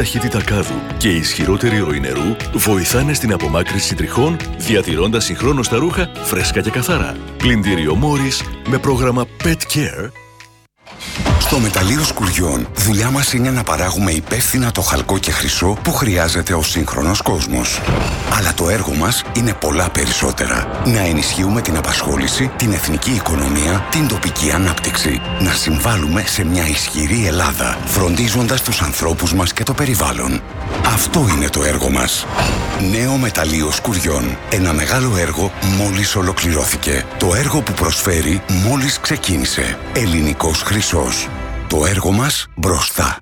ταχύτητα κάδου και η ισχυρότερη ροή νερού βοηθάνε στην απομάκρυνση τριχών, διατηρώντας συγχρόνως τα ρούχα φρέσκα και καθαρά. Πλυντήριο Morris με πρόγραμμα Pet Care. Στο μεταλλείο Σκουριών, δουλειά μας είναι να παράγουμε υπεύθυνα το χαλκό και χρυσό που χρειάζεται ο σύγχρονος κόσμος. Αλλά το έργο μας είναι πολλά περισσότερα. Να ενισχύουμε την απασχόληση, την εθνική οικονομία, την τοπική ανάπτυξη. Να συμβάλλουμε σε μια ισχυρή Ελλάδα, φροντίζοντας τους ανθρώπους μας και το περιβάλλον. Αυτό είναι το έργο μας. Νέο μεταλλείο Σκουριών. Ένα μεγάλο έργο μόλις ολοκληρώθηκε. Το έργο που προσφέρει μόλις ξεκίνησε. Ελληνικός χρυσός. Το έργο μας μπροστά.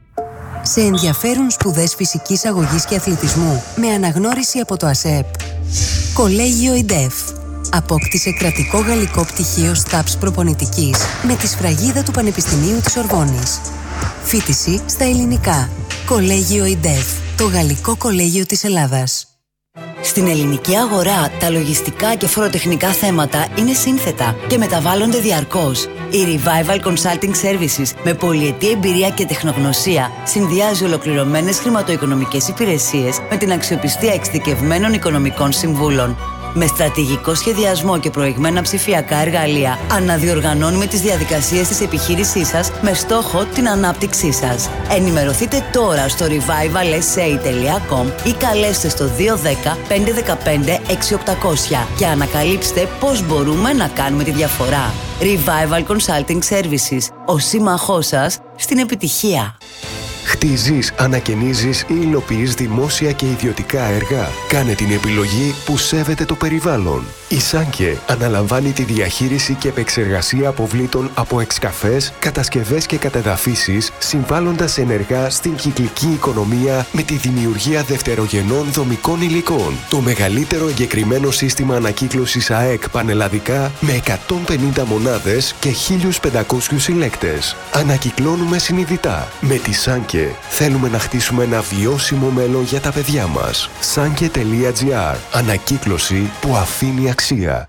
Σε ενδιαφέρουν σπουδές φυσικής αγωγής και αθλητισμού με αναγνώριση από το ΑΣΕΠ. Κολέγιο ΙΝΤΕΦ. Απόκτησε κρατικό γαλλικό πτυχίο ΣΤΑΠΣ προπονητικής με τη σφραγίδα του Πανεπιστημίου της Ορβόνης. Φοιτηση στα ελληνικά. Κολέγιο ΙΝΤΕΦ. Το γαλλικό κολέγιο της Ελλάδας. Στην ελληνική αγορά, τα λογιστικά και φοροτεχνικά θέματα είναι σύνθετα και μεταβάλλονται διαρκώς. Η Revival Consulting Services με πολυετή εμπειρία και τεχνογνωσία συνδυάζει ολοκληρωμένες χρηματοοικονομικές υπηρεσίες με την αξιοπιστία εξειδικευμένων οικονομικών συμβούλων. Με στρατηγικό σχεδιασμό και προηγμένα ψηφιακά εργαλεία, αναδιοργανώνουμε τις διαδικασίες της επιχείρησής σας με στόχο την ανάπτυξή σας. Ενημερωθείτε τώρα στο revivalsa.com ή καλέστε στο 210 515 6800 και ανακαλύψτε πώς μπορούμε να κάνουμε τη διαφορά. Revival Consulting Services, ο σύμμαχός σας στην επιτυχία. Χτίζεις, ανακαινίζεις ή υλοποιείς δημόσια και ιδιωτικά έργα. Κάνε την επιλογή που σέβεται το περιβάλλον. Η Σάνκε αναλαμβάνει τη διαχείριση και επεξεργασία αποβλήτων από εξκαφές, κατασκευές και κατεδαφίσεις, συμβάλλοντας ενεργά στην κυκλική οικονομία με τη δημιουργία δευτερογενών δομικών υλικών. Το μεγαλύτερο εγκεκριμένο σύστημα ανακύκλωσης ΑΕΚ πανελλαδικά με 150 μονάδες και 1.500 συλλέκτες. Ανακυκλώνουμε συνειδητά. Με τη Σάνκε θέλουμε να χτίσουμε ένα βιώσιμο μέλλον για τα παιδιά μας. Sanke.gr. Ανακύκλωση που αφήνει αξία.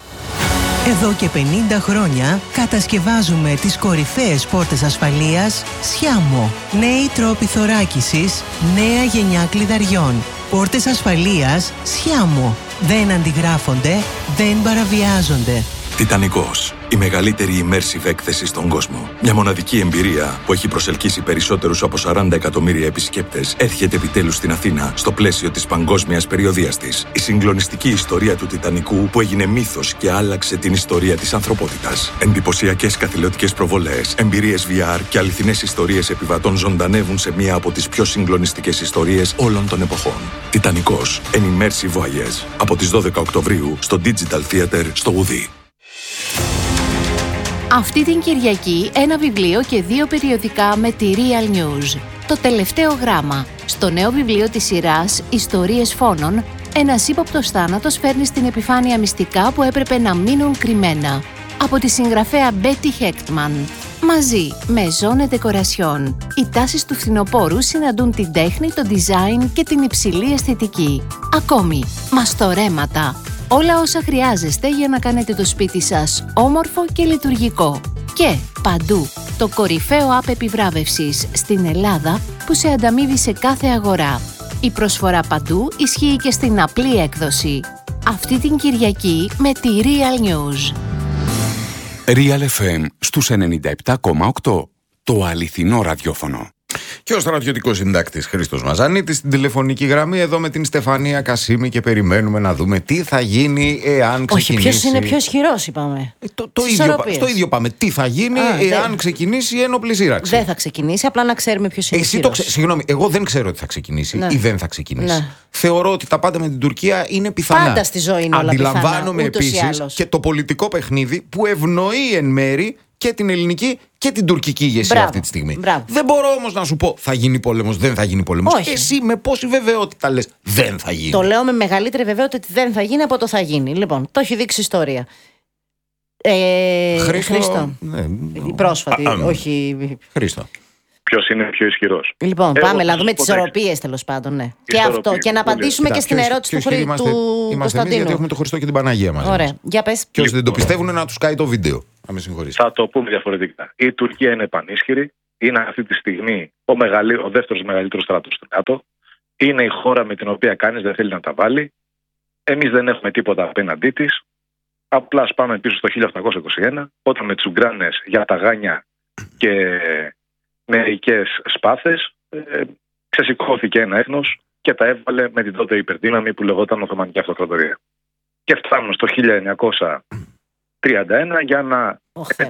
Εδώ και 50 χρόνια κατασκευάζουμε τις κορυφαίες πόρτες ασφαλείας Σιάμο. Νέοι τρόποι θωράκισης, νέα γενιά κλειδαριών. Πόρτες ασφαλείας Σιάμο. Δεν αντιγράφονται, δεν παραβιάζονται. Τιτανικός. Η μεγαλύτερη immersive έκθεση στον κόσμο. Μια μοναδική εμπειρία που έχει προσελκύσει περισσότερους από 40 εκατομμύρια επισκέπτες έρχεται επιτέλους στην Αθήνα στο πλαίσιο της παγκόσμιας περιοδείας της. Η συγκλονιστική ιστορία του Τιτανικού που έγινε μύθος και άλλαξε την ιστορία της ανθρωπότητας. Εντυπωσιακές καθηλωτικές προβολές, εμπειρίες VR και αληθινές ιστορίες επιβατών ζωντανεύουν σε μία από τις πιο συγκλονιστικές ιστορίες όλων των εποχών. Τιτανικός. An immersive voyage. Από τις 12 Οκτωβρίου στο Digital Theater στο Ουδί. Αυτή την Κυριακή ένα βιβλίο και 2 περιοδικά με τη Real News. Το τελευταίο γράμμα. Στο νέο βιβλίο της σειράς «Ιστορίες φόνων», ένας ύποπτος θάνατος φέρνει στην επιφάνεια μυστικά που έπρεπε να μείνουν κρυμμένα. Από τη συγγραφέα Betty Hechtman. Μαζί με Zone Decoration. Οι τάσεις του φθινοπόρου συναντούν την τέχνη, το design και την υψηλή αισθητική. Ακόμη, μαστορέματα. Όλα όσα χρειάζεστε για να κάνετε το σπίτι σας όμορφο και λειτουργικό. Και παντού, το κορυφαίο app επιβράβευσης στην Ελλάδα που σε ανταμείβει σε κάθε αγορά. Η προσφορά παντού ισχύει και στην απλή έκδοση. Αυτή την Κυριακή με τη Real News. Real FM στους 97,8. Το αληθινό ραδιόφωνο. Και ο στρατιωτικός συντάκτης Χρήστος Μαζανίτης στην τηλεφωνική γραμμή εδώ με την Στεφανία Κασίμη και περιμένουμε να δούμε τι θα γίνει εάν ξεκινήσει. Όχι, ποιος είναι πιο ισχυρός, είπαμε. Στο ίδιο πάμε. Τι θα γίνει εάν ξεκινήσει η ένοπλη σύραξη. Δεν θα ξεκινήσει, απλά να ξέρουμε ποιος είναι ισχυρός. Συγγνώμη, εγώ δεν ξέρω ότι θα ξεκινήσει ή δεν θα ξεκινήσει. Ναι. Θεωρώ ότι τα πάντα με την Τουρκία είναι πιθανά. Πάντα στη ζωή είναι όλα πιθανά. Αντιλαμβάνομαι επίσης και το πολιτικό παιχνίδι που ευνοεί εν μέρη και την ελληνική και την τουρκική ηγεσία αυτή τη στιγμή. Μπράβο. Δεν μπορώ όμως να σου πω θα γίνει πόλεμος, δεν θα γίνει πόλεμος. Όχι. Εσύ με πόση βεβαιότητα λες δεν θα γίνει? Το λέω με μεγαλύτερη βεβαιότητα ότι δεν θα γίνει από το θα γίνει. Λοιπόν, το έχει δείξει η ιστορία. Χρήστο. Ναι. Η πρόσφατη, όχι. Χρήστο. Ποιος είναι πιο ισχυρός? Λοιπόν, πάμε να δούμε τις ισορροπίες τέλος πάντων. Ναι. Και αυτό. Και να απαντήσουμε και στην ερώτηση του Κωνσταντίνου. Γιατί έχουμε τον Χριστό και την Παναγία μας. Ωραία. Για πες. Και όσοι δεν το πιστεύουν να τους κάει το βίντεο. Να με συγχωρείς. Θα το πούμε διαφορετικά. Η Τουρκία είναι πανίσχυρη. είναι αυτή τη στιγμή ο δεύτερος μεγαλύτερος στρατός του ΝΑΤΟ. Είναι η χώρα με την οποία κανείς δεν θέλει να τα βάλει. Εμείς δεν έχουμε τίποτα απέναντί της. Απλά πάμε πίσω στο 1821, όταν με τσουγκράνες για τα γάνια και μερικές σπάθες ξεσηκώθηκε ένα έθνος και τα έβαλε με την τότε υπερδύναμη που λεγόταν Οθωμανική Αυτοκρατορία. Και φτάνουμε στο 1931 για να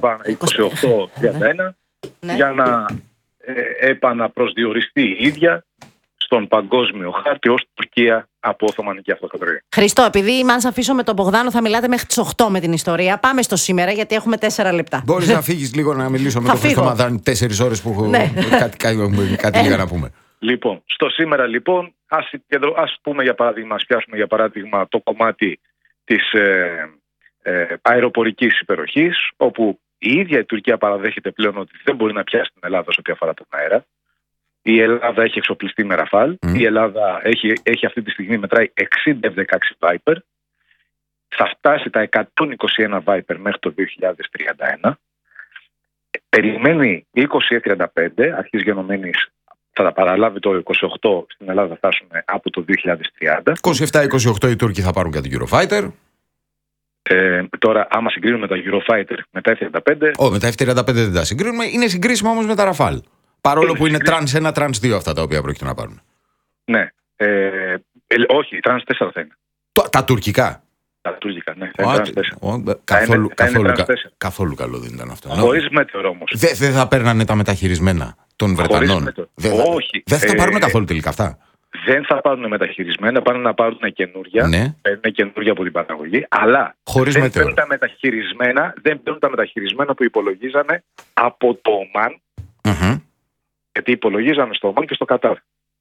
28-31 για να επαναπροσδιοριστεί η ίδια στον παγκόσμιο χάρτη ως Τουρκία από Οθωμανική Αυτοκρατορία. Χριστό, επειδή αν σε αφήσω με τον Μπογδάνο θα μιλάτε μέχρι τις 8 με την ιστορία. Πάμε στο σήμερα γιατί έχουμε 4 λεπτά. Μπορείς να φύγεις λίγο να μιλήσω με τον Χριστό Μαδάνη 4 ώρες που έχω κάτι λίγα να πούμε. Λοιπόν, στο σήμερα λοιπόν ας πούμε για παράδειγμα, ας πιάσουμε για παράδειγμα το κομμάτι της αεροπορικής υπεροχής, όπου η ίδια η Τουρκία παραδέχεται πλέον ότι δεν μπορεί να πιάσει την Ελλάδα σε ό,τι αφορά τον αέρα. Η Ελλάδα έχει εξοπλιστεί με Ραφάλ. Η Ελλάδα έχει αυτή τη στιγμή μετράει 60 F-16 Viper. Θα φτάσει τα 121 Viper μέχρι το 2031. Περιμένει 20 F-35, αρχής γενομένης θα τα παραλάβει το 28, στην Ελλάδα θα φτάσουμε από το 2030. 27-28 οι Τούρκοι θα πάρουν και την Eurofighter. Τώρα, άμα συγκρίνουμε τα Eurofighter με τα F-35. Με τα F-35 δεν τα συγκρίνουμε. Είναι συγκρίσιμα όμως με τα Ραφάλ. Παρόλο που είναι τρανς 1, τρανς 2 αυτά τα οποία πρόκειται να πάρουν. Ναι. Όχι, τρανς 4 θα είναι. Τα τουρκικά. Τα τουρκικά, ναι. Καθόλου καλό δεν ήταν αυτό. Χωρίς μέτεωρο όμως. Δεν θα παίρνουν τα μεταχειρισμένα των Βρετανών. Όχι. Δεν θα πάρουν καθόλου τελικά αυτά. Δεν θα πάρουν μεταχειρισμένα, πάνε να πάρουν καινούρια. Ναι. Παίρνουν καινούρια από την παραγωγή. Αλλά δεν παίρνουν τα μεταχειρισμένα που υπολογίζανε από το Ομάν. Γιατί υπολογίζανε στο Ομάν και στο Κατάρ.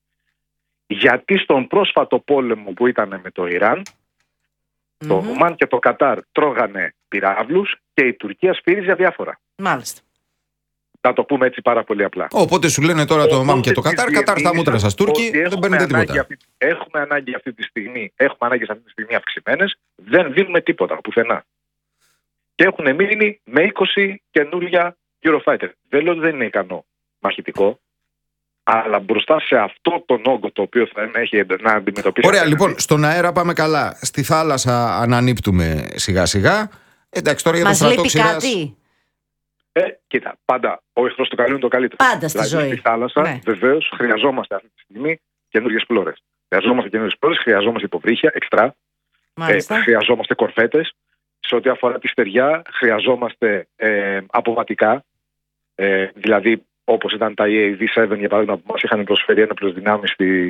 Γιατί στον πρόσφατο πόλεμο που ήταν με το Ιράν, το Ομάν και το Κατάρ τρώγανε πυράβλους και η Τουρκία σφύριζε διάφορα. Μάλιστα. Θα το πούμε έτσι πάρα πολύ απλά. Οπότε σου λένε τώρα το Ομάν και το Κατάρ, Κατάρ στα μούτρα σας Τούρκοι, δεν παίρνετε τίποτα. Έχουμε ανάγκη αυτή τη στιγμή αυξημένες, δεν δίνουμε τίποτα πουθενά. Και έχουν μείνει με 20 καινούργια Eurofighter. Δεν λέω ότι δεν είναι ικανό μαχητικό, αλλά μπροστά σε αυτό τον όγκο το οποίο θα έχει να αντιμετωπίσει. Ωραία, λοιπόν, στον αέρα πάμε καλά. Στη θάλασσα ανανύπτουμε σιγά σιγά. Εντάξει, τώρα για το στρατό ξηράς. Μας λείπει κάτι. Κοίτα, πάντα ο εχθρός του καλού είναι το καλύτερο. Πάντα στη ζωή. Στη θάλασσα, βεβαίως, χρειαζόμαστε αυτή τη στιγμή καινούργιες πλώρες. Χρειαζόμαστε υποβρύχια, εξτρά. Χρειαζόμαστε κορφέτες. Σε ό,τι αφορά τη στεριά, χρειαζόμαστε αποβατικά. Δηλαδή, όπως ήταν τα EAV-7 για παράδειγμα, που μας είχαν προσφέρει ένοπλες δυνάμεις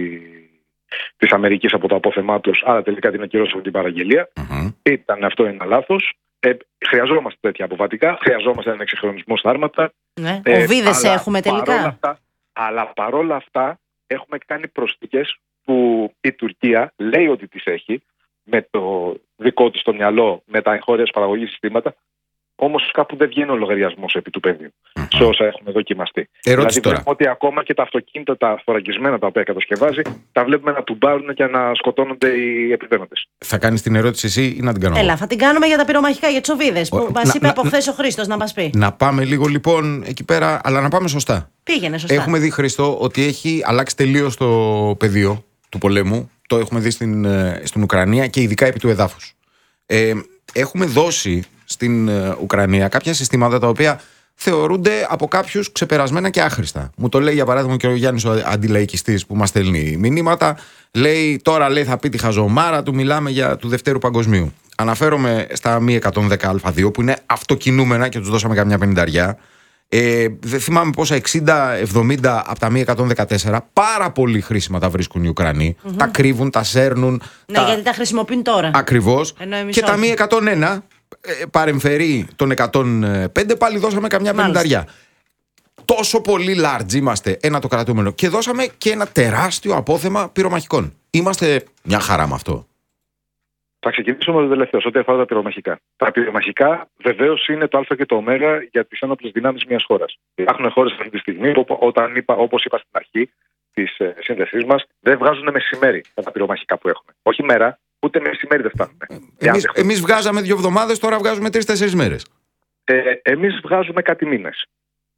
της Αμερικής από το απόθεμά τους, άρα τελικά την ακυρώσαμε την παραγγελία. Ήταν αυτό ένα λάθος. Χρειαζόμαστε τέτοια αποβατικά, χρειαζόμαστε έναν εξυγχρονισμό στα άρματα. Ναι. Οβίδες έχουμε τελικά. Αλλά παρόλα αυτά έχουμε κάνει προσθήκες που η Τουρκία λέει ότι τις έχει με το δικό της το μυαλό, με τα εγχώριας παραγωγής συστήματα, όμως κάπου δεν βγαίνει ο λογαριασμός επί του πεδίου σε όσα έχουμε δοκιμαστεί. Δηλαδή βλέπουμε ότι ακόμα και τα αυτοκίνητα, τα θωρακισμένα τα οποία κατασκευάζει, τα βλέπουμε να τουμπάρουν και να σκοτώνονται οι επιβαίνοντες. Θα κάνεις την ερώτηση εσύ ή να την κάνω? Έλα, θα την κάνουμε για τα πυρομαχικά, για τις οβίδες που μας είπε από χθες ο Χρήστος να μας πει. Να πάμε λίγο λοιπόν εκεί πέρα, αλλά να πάμε σωστά. Πήγαινε σωστά. Έχουμε δει, Χρήστο, ότι έχει αλλάξει τελείως το πεδίο του πολέμου. Το έχουμε δει στην Ουκρανία και ειδικά επί του εδάφους. Έχουμε δώσει στην Ουκρανία κάποια συστήματα τα οποία θεωρούνται από κάποιους ξεπερασμένα και άχρηστα. Μου το λέει για παράδειγμα και ο Γιάννης ο αντιλαϊκιστής που μας στέλνει μηνύματα. Λέει τώρα θα πει τη χαζομάρα του, μιλάμε για του Δευτέρου Παγκοσμίου. Αναφέρομαι στα Mi 110α2 που είναι αυτοκινούμενα και τους δώσαμε καμιά 50. Δεν θυμάμαι πόσα 60-70 από τα Mi 114 πάρα πολύ χρήσιμα τα βρίσκουν οι Ουκρανοί. Τα κρύβουν, τα σέρνουν. Ναι, γιατί τα χρησιμοποιούν τώρα. Ακριβώς. Και τα Mi 101 παρεμφερεί των 105, πάλι δώσαμε καμιά 50. Τόσο πολύ large είμαστε, ένα το κρατούμενο. Και δώσαμε και ένα τεράστιο απόθεμα πυρομαχικών. Είμαστε μια χαρά με αυτό. Θα ξεκινήσουμε με το τελευταίο, ό,τι αφορά τα πυρομαχικά. Τα πυρομαχικά βεβαίως είναι το Α και το Ω για τις ένοπλες δυνάμεις μιας χώρας. Υπάρχουν χώρες αυτή τη στιγμή που, όπως είπα στην αρχή της σύνδεσής μας, δεν βγάζουν μεσημέρι τα πυρομαχικά που έχουμε. Όχι μέρα, ούτε μεσημέρι δεν φτάνουμε. Εμείς βγάζαμε 2 εβδομάδες, τώρα βγάζουμε 3-4 μέρες. Εμείς βγάζουμε κάτι μήνες.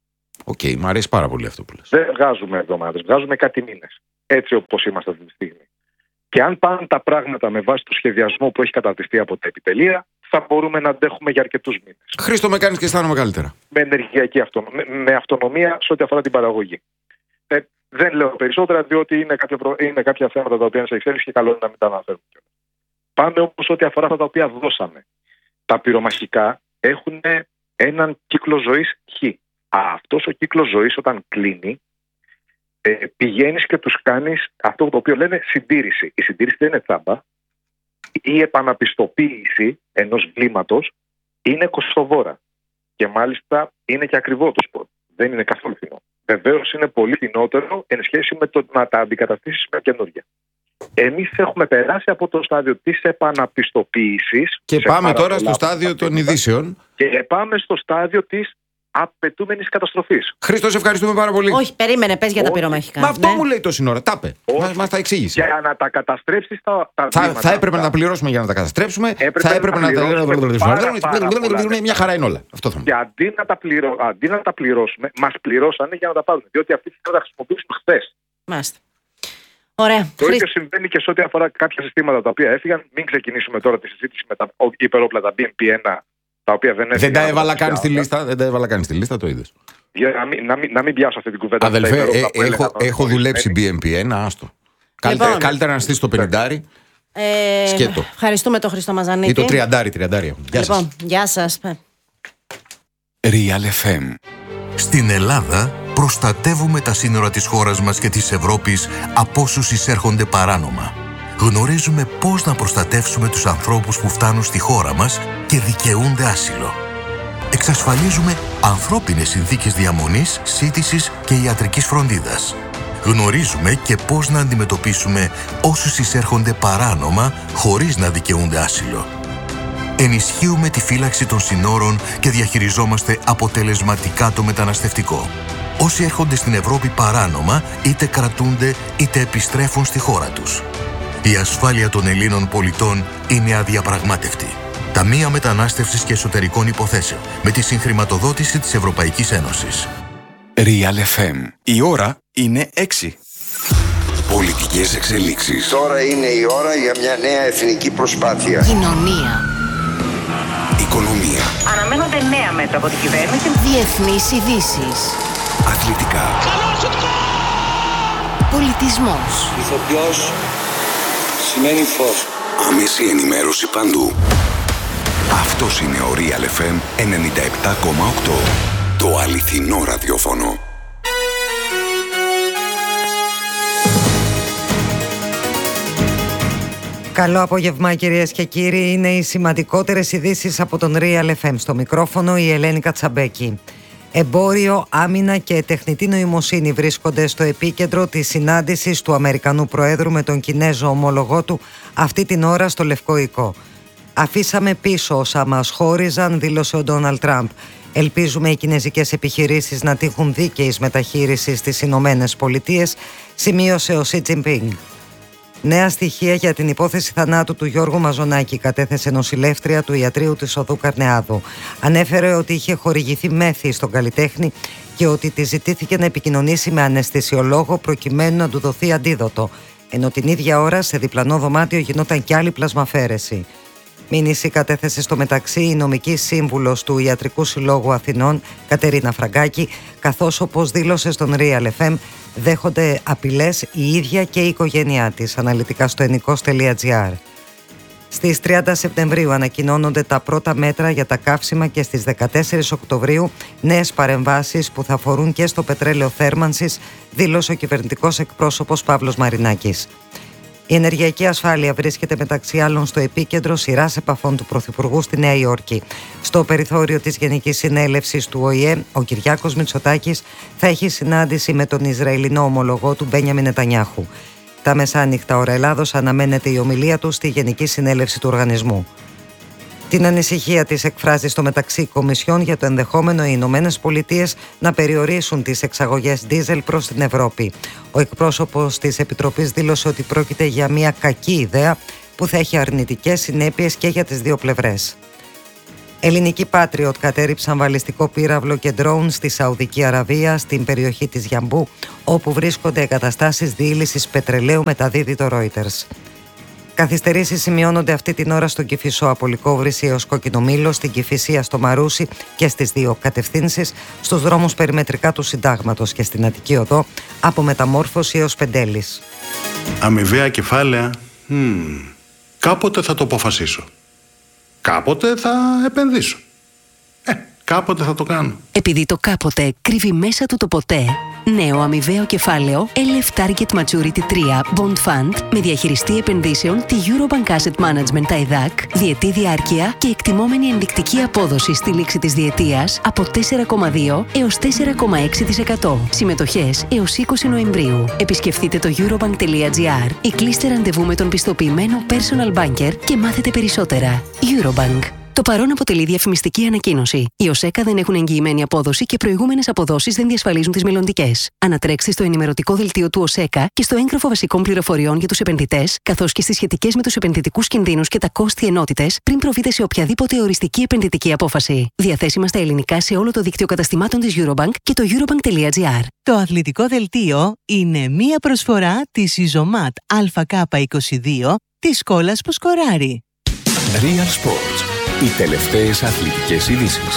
Οκ, μου αρέσει πάρα πολύ αυτό που λες. Δεν βγάζουμε εβδομάδες, βγάζουμε κάτι μήνες. Έτσι όπως είμαστε αυτή τη στιγμή. Και αν πάνε τα πράγματα με βάση το σχεδιασμό που έχει καταρτιστεί από τα επιτελεία, θα μπορούμε να αντέχουμε για αρκετούς μήνες. Χρήστο, με κάνεις και αισθάνομαι καλύτερα. Με ενεργειακή με αυτονομία σε ό,τι αφορά την παραγωγή. Δεν λέω περισσότερα, διότι είναι κάποια θέματα τα οποία είναι σε εξέλιξη και καλό είναι να μην τα αναφέρουμε. Πάμε όμως ό,τι αφορά αυτά τα οποία δώσαμε. Τα πυρομαχικά έχουν έναν κύκλο ζωής χ. Αυτός ο κύκλος ζωής όταν κλείνει, πηγαίνεις και τους κάνεις αυτό το οποίο λένε συντήρηση. Η συντήρηση δεν είναι τσάμπα. Η επαναπιστοποίηση ενός βλήματος είναι κοστοβόρα. Και μάλιστα είναι και ακριβό το σπορ. Δεν είναι καθόλου φθηνό. Βεβαίως είναι πολύ φθηνότερο εν σχέση με το να τα αντικαταστήσεις με καινούργια. Εμείς έχουμε περάσει από το στάδιο της επαναπιστοποίησης. Και πάμε τώρα στο στάδιο των ειδήσεων. Και πάμε στο στάδιο της απαιτούμενης καταστροφής. Χρήστο, σε ευχαριστούμε πάρα πολύ. Όχι, περίμενε, πες για τα πυρομαχικά. Μα αυτό μου λέει τόση ώρα. Τάπε. Μας τα εξήγησε. Για να τα καταστρέψεις θα έπρεπε να τα πληρώσουμε για να τα καταστρέψουμε. Θα έπρεπε να τα. Μια χαρά είναι όλα. Αυτό θα μου. Και αντί να τα πληρώσουμε, μας πληρώσανε για να τα πάρουν. Διότι αυτοί θα τα χρησιμοποιήσουν χθες. Μάλιστα. Ωραία. Το ίδιο συμβαίνει και σε ό,τι αφορά κάποια συστήματα τα οποία έφυγαν. Μην ξεκινήσουμε τώρα τη συζήτηση με τα υπερόπλα, BMP-1. Δεν τα έβαλα καν στη λίστα, το είδες. Για να μην πιάσω αυτή την κουβέντα. Αδελφέ, έχω δουλέψει BMP-1, άστο. Καλύτερα να στήσεις το 50. Σκέτο. Ευχαριστούμε τον Χρήστο Μαζανίκη. Ή το 30. Λοιπόν, γεια σας. Real FM. Στην Ελλάδα προστατεύουμε τα σύνορα της χώρας μας και της Ευρώπης από όσους εισέρχονται παράνομα. Γνωρίζουμε πώς να προστατεύσουμε τους ανθρώπους που φτάνουν στη χώρα μας και δικαιούνται άσυλο. Εξασφαλίζουμε ανθρώπινες συνθήκες διαμονής, σύντησης και ιατρικής φροντίδας. Γνωρίζουμε και πώς να αντιμετωπίσουμε όσους εισέρχονται παράνομα χωρίς να δικαιούνται άσυλο. Ενισχύουμε τη φύλαξη των συνόρων και διαχειριζόμαστε αποτελεσματικά το μεταναστευτικό. Όσοι έρχονται στην Ευρώπη παράνομα είτε κρατούνται είτε επιστρέφουν στη χώρα τους. Η ασφάλεια των Ελλήνων πολιτών είναι αδιαπραγμάτευτη. Ταμεία Μετανάστευσης και Εσωτερικών Υποθέσεων με τη συγχρηματοδότηση της Ευρωπαϊκής Ένωσης. Real FM. Η ώρα είναι 6. Πολιτικές εξελίξεις. Τώρα είναι η ώρα για μια νέα εθνική προσπάθεια. Κοινωνία. Οικονομία. Αναμένονται νέα μέτρα από την κυβέρνηση. Διεθνείς ειδήσεις. Αθλητικά. Πολιτισμός. Ηθοποιός σημαίνει φως. Άμεση ενημέρωση παντού. Αυτός είναι ο Real FM 97,8. Το αληθινό ραδιόφωνο. Καλό απόγευμα κυρίες και κύριοι. Είναι οι σημαντικότερες ειδήσεις από τον Real FM. Στο μικρόφωνο η Ελένη Κατσαμπέκη. Εμπόριο, άμυνα και τεχνητή νοημοσύνη βρίσκονται στο επίκεντρο της συνάντησης του Αμερικανού Προέδρου με τον Κινέζο ομόλογό του αυτή την ώρα στο Λευκό Οικό. «Αφήσαμε πίσω όσα μας χώριζαν», δήλωσε ο Ντόναλντ Τραμπ. «Ελπίζουμε οι κινέζικες επιχειρήσεις να τύχουν δίκαιης μεταχείρισης στις Ηνωμένες Πολιτείες», σημείωσε ο Σι Τζινπίνγκ. Νέα στοιχεία για την υπόθεση θανάτου του Γιώργου Μαζονάκη κατέθεσε νοσηλεύτρια του ιατρείου της Οδού Καρνεάδου. Ανέφερε ότι είχε χορηγηθεί μέθη στον καλλιτέχνη και ότι τη ζητήθηκε να επικοινωνήσει με αναισθησιολόγο προκειμένου να του δοθεί αντίδοτο, ενώ την ίδια ώρα σε διπλανό δωμάτιο γινόταν κι άλλη πλασμαφέρεση. Μήνυση κατέθεσε στο μεταξύ η νομική σύμβουλος του Ιατρικού Συλλόγου Αθηνών, Κατερίνα Φραγκάκη, καθώς, όπως δήλωσε στον Real FM, δέχονται απειλές η ίδια και η οικογένειά της, αναλυτικά στο ενικός.gr. Στις 30 Σεπτεμβρίου ανακοινώνονται τα πρώτα μέτρα για τα καύσιμα και στις 14 Οκτωβρίου νέες παρεμβάσεις που θα αφορούν και στο πετρέλαιο θέρμανσης, δήλωσε ο κυβερνητικός εκπρόσωπος Παύλος Μαρινάκης. Η ενεργειακή ασφάλεια βρίσκεται μεταξύ άλλων στο επίκεντρο σειράς επαφών του Πρωθυπουργού στη Νέα Υόρκη. Στο περιθώριο της Γενικής Συνέλευσης του ΟΗΕ, ο Κυριάκος Μητσοτάκης θα έχει συνάντηση με τον Ισραηλινό ομολογό του Μπένιαμιν Νετανιάχου. Τα μεσάνυχτα ώρα Ελλάδος αναμένεται η ομιλία του στη Γενική Συνέλευση του οργανισμού. Την ανησυχία της εκφράζει στο μεταξύ Κομισιόν για το ενδεχόμενο οι Ηνωμένες Πολιτείες να περιορίσουν τις εξαγωγές ντίζελ προς την Ευρώπη. Ο εκπρόσωπος της Επιτροπής δήλωσε ότι πρόκειται για μια κακή ιδέα που θα έχει αρνητικές συνέπειες και για τις δύο πλευρές. Ελληνικοί Patriot κατέριψαν βαλιστικό πύραυλο και ντρόουν στη Σαουδική Αραβία, στην περιοχή της Γιαμπού, όπου βρίσκονται εγκαταστάσεις διήλυσης πετρελαίου, μεταδίδει το Reuters. Καθυστερήσεις σημειώνονται αυτή την ώρα στον Κηφισό, από Λυκόβρηση έως Κόκκινο Μήλο, στην Κηφισία, στο Μαρούσι και στις δύο κατευθύνσεις, στους δρόμους περιμετρικά του Συντάγματος και στην Αττική Οδό, από Μεταμόρφωση έως Πεντέλης. Αμοιβαία κεφάλαια, κάποτε θα το αποφασίσω. Κάποτε θα επενδύσω. Κάποτε θα το κάνω. Επειδή το κάποτε κρύβει μέσα του το ποτέ, νέο αμοιβαίο κεφάλαιο LF Target Maturity 3 Bond Fund με διαχειριστή επενδύσεων τη Eurobank Asset Management TAIDAC, διετή διάρκεια και εκτιμόμενη ενδεικτική απόδοση στη λήξη της διετίας από 4,2 έως 4,6%. Συμμετοχές έως 20 Νοεμβρίου. Επισκεφτείτε το eurobank.gr ή κλείστε ραντεβού με τον πιστοποιημένο personal banker και μάθετε περισσότερα. Eurobank. Το παρόν αποτελεί διαφημιστική ανακοίνωση. Οι ΟΣΕΚΑ δεν έχουν εγγυημένη απόδοση και προηγούμενες αποδόσεις δεν διασφαλίζουν τις μελλοντικές. Ανατρέξτε στο ενημερωτικό δελτίο του ΟΣΕΚΑ και στο έγγραφο βασικών πληροφοριών για τους επενδυτές, καθώς και στις σχετικές με τους επενδυτικούς κινδύνους και τα κόστη ενότητες, πριν προβείτε σε οποιαδήποτε οριστική επενδυτική απόφαση. Διαθέσιμα στα ελληνικά σε όλο το δίκτυο καταστημάτων της Eurobank και το eurobank.gr. Το αθλητικό δελτίο είναι μία προσφορά της Isomat ΑΚ22 της κόλλας που σκοράρει. Real Sports. Οι τελευταίες αθλητικές ειδήσεις.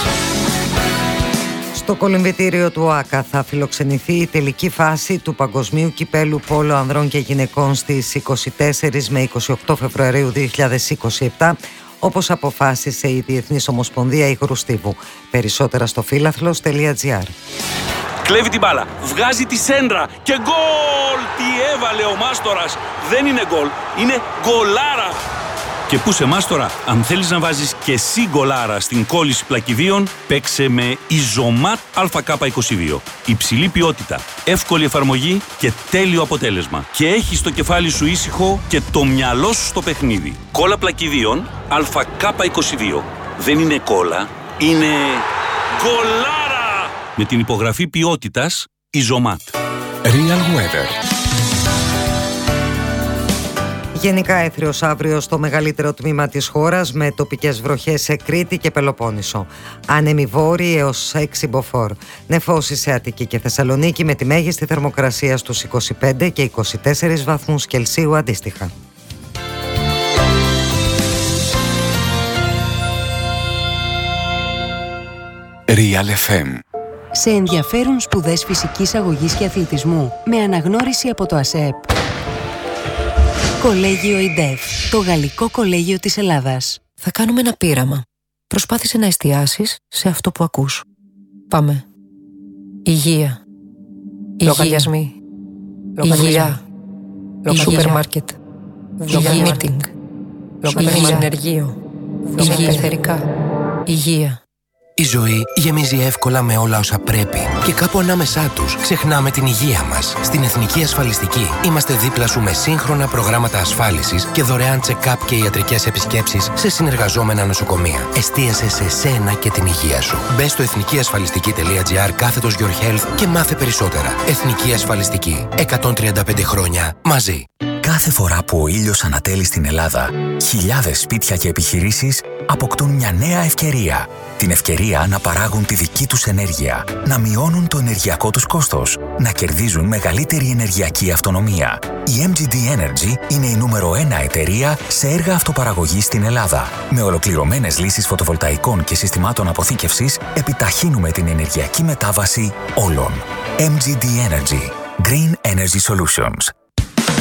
Στο κολυμβητήριο του ΆΚΑ θα φιλοξενηθεί η τελική φάση του Παγκοσμίου Κυπέλου Πόλο Ανδρών και Γυναικών στις 24 με 28 Φεβρουαρίου 2027, όπως αποφάσισε η Διεθνής Ομοσπονδία Υγρού Στίβου. Περισσότερα στο φύλαθλος.gr. Κλέβει την μπάλα, βγάζει τη σέντρα και γκολ! Τι έβαλε ο Μάστορας! Δεν είναι γκολ, είναι γκολάρα! Και πού σε Μάστορα, αν θέλεις να βάζεις και εσύ γκολάρα στην κόλληση πλακιδίων, παίξε με Isomat ΑΚ22. Υψηλή ποιότητα, εύκολη εφαρμογή και τέλειο αποτέλεσμα. Και έχεις το κεφάλι σου ήσυχο και το μυαλό σου στο παιχνίδι. Κόλλα πλακιδίων ΑΚ22. Δεν είναι κόλλα, είναι γκολάρα! Με την υπογραφή ποιότητας Isomat. Real Weather. Γενικά έθριος αύριο στο μεγαλύτερο τμήμα της χώρας, με τοπικές βροχές σε Κρήτη και Πελοπόννησο. Άνεμοι βόρειοι έως 6 μποφόρ. Νεφώσεις σε Αττική και Θεσσαλονίκη, με τη μέγιστη θερμοκρασία στους 25 και 24 βαθμούς Κελσίου αντίστοιχα. Real FM. Σε ενδιαφέρουν σπουδές φυσικής αγωγής και αθλητισμού με αναγνώριση από το ΑΣΕΠ. Κολέγιο ΙΝΤΕΦ, το γαλλικό κολέγιο της Ελλάδας. Θα κάνουμε ένα πείραμα. Προσπάθησε να εστιάσεις σε αυτό που ακούς. Πάμε. Υγεία. Λογαριασμοί. Υγεία. Σούπερ μάρκετ. Μίτινγκ. Συνεργείο. Εθερικά. Υγεία. Η ζωή γεμίζει εύκολα με όλα όσα πρέπει και κάπου ανάμεσά τους ξεχνάμε την υγεία μας. Στην Εθνική Ασφαλιστική είμαστε δίπλα σου με σύγχρονα προγράμματα ασφάλισης και δωρεάν check-up και ιατρικές επισκέψεις σε συνεργαζόμενα νοσοκομεία. Εστίασε σε σένα και την υγεία σου. Μπες στο εθνικιασφαλιστική.gr/Your Health και μάθε περισσότερα. Εθνική Ασφαλιστική. 135 χρόνια μαζί. Κάθε φορά που ο ήλιος ανατέλει στην Ελλάδα, χιλιάδες σπίτια και επιχειρήσεις αποκτούν μια νέα ευκαιρία. Την ευκαιρία να παράγουν τη δική τους ενέργεια, να μειώνουν το ενεργειακό τους κόστος, να κερδίζουν μεγαλύτερη ενεργειακή αυτονομία. Η MGD Energy είναι η νούμερο 1 εταιρεία σε έργα αυτοπαραγωγής στην Ελλάδα. Με ολοκληρωμένες λύσεις φωτοβολταϊκών και συστημάτων αποθήκευσης, επιταχύνουμε την ενεργειακή μετάβαση όλων. MGD Energy. Green Energy Solutions.